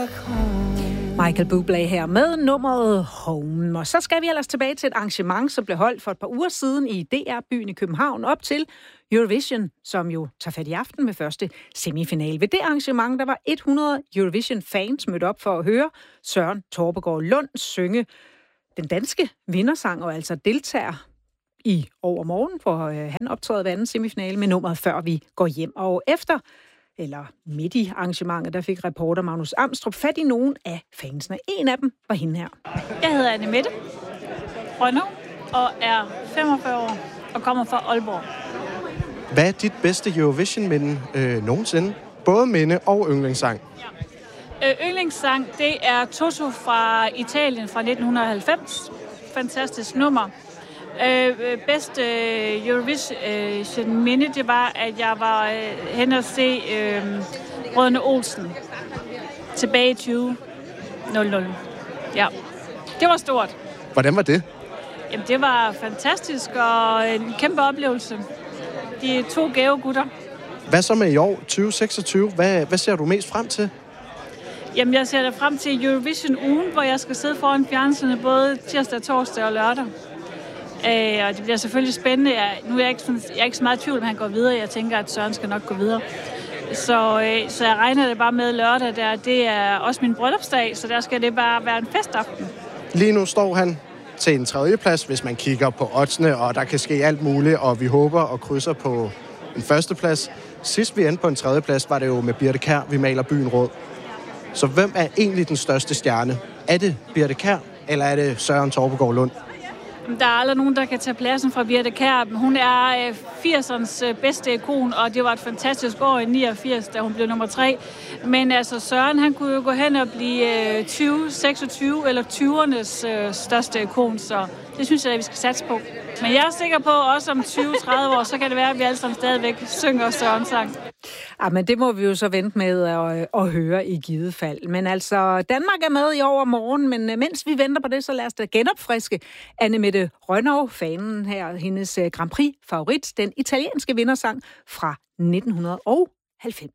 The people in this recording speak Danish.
Michael Bublé her med nummeret Home. Og så skal vi ellers tilbage til et arrangement, som blev holdt for et par uger siden i DR-byen i København op til Eurovision, som jo tager fat i aften med første semifinale. Ved det arrangement, der var 100 Eurovision-fans mødt op for at høre Søren Torpegaard Lund synge den danske vindersang, og altså deltager i overmorgen, hvor han optræder ved anden semifinale med nummeret Før vi går hjem. Og efter eller midt i arrangementet, der fik reporter Magnus Amstrup fat i nogle af fansene. En af dem var hende her. Jeg hedder Anne-Mette Rønnow og er 45 år og kommer fra Aalborg. Hvad er dit bedste Eurovision-minde nogensinde? Både minde og yndlingssang. Ja. Yndlingssang, det er Toto fra Italien fra 1990. Fantastisk nummer. Bedste Eurovision-minde, det var, at jeg var hen og se Brødrene Olsen tilbage i 2000. Ja, det var stort. Hvordan var det? Jamen, det var fantastisk og en kæmpe oplevelse. De er 2 gave gutter. Hvad så med i år, 2026? Hvad ser du mest frem til? Jamen, jeg ser da frem til Eurovision-ugen, hvor jeg skal sidde foran fjernsynet både tirsdag, torsdag og lørdag. Og det bliver selvfølgelig spændende. Nu er jeg ikke så meget i tvivl, om han går videre. Jeg tænker, at Søren skal nok gå videre. Så jeg regner det bare med lørdag der. Det er også min bryllupsdag, så der skal det bare være en festaften. Lige nu står han til en 3. plads, hvis man kigger på oddsene, og der kan ske alt muligt, og vi håber og krydser på en 1. plads. Sidst vi endte på en 3. plads, var det jo med Birthe Kjær, Vi maler byen rød. Så hvem er egentlig den største stjerne? Er det Birthe Kjær, eller er det Søren Torpegaard Lund? Der er aldrig nogen, der kan tage pladsen fra Birthe Kjær. Hun er 80'ernes bedste ikon, og det var et fantastisk år i 89, da hun blev nummer 3. Men altså Søren, han kunne jo gå hen og blive 26 eller 20'ernes største ikon, så det synes jeg, at vi skal satse på. Men jeg er sikker på, at også om 20-30 år, så kan det være, at vi alle sammen stadigvæk synger Sørens sang. Ja, men det må vi jo så vente med at høre i givet fald. Men altså, Danmark er med i overmorgen, men mens vi venter på det, så lad os da genopfriske Anne-Mette Rønnow, fanen her, hendes Grand Prix-favorit, den italienske vindersang fra 1990.